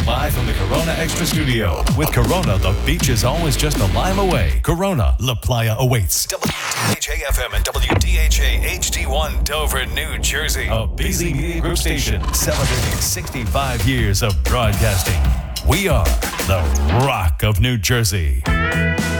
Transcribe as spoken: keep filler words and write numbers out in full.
live from the Corona Extra Studio. With Corona, the beach is always just a lime away. Corona, La Playa awaits. W D H A F M and W D H A H D one Dover, New Jersey. A Beasley Media Group station celebrating sixty-five years of broadcasting. We are the Rock of New Jersey.